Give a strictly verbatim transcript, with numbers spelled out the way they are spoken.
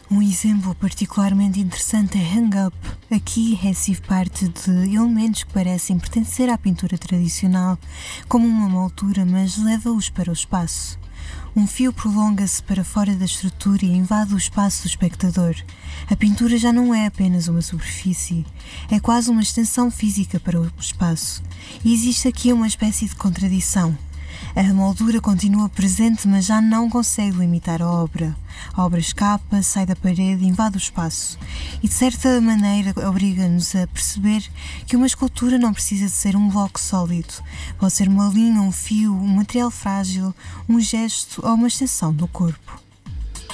Um exemplo particularmente interessante é Hang Up. Aqui Hesse parte de elementos que parecem pertencer à pintura tradicional, como uma moldura, mas leva-os para o espaço. Um fio prolonga-se para fora da estrutura e invade o espaço do espectador. A pintura já não é apenas uma superfície, é quase uma extensão física para o espaço. E existe aqui uma espécie de contradição. A moldura continua presente, mas já não consegue limitar a obra. A obra escapa, sai da parede, invade o espaço. E de certa maneira obriga-nos a perceber que uma escultura não precisa de ser um bloco sólido. Pode ser uma linha, um fio, um material frágil, um gesto ou uma extensão do corpo.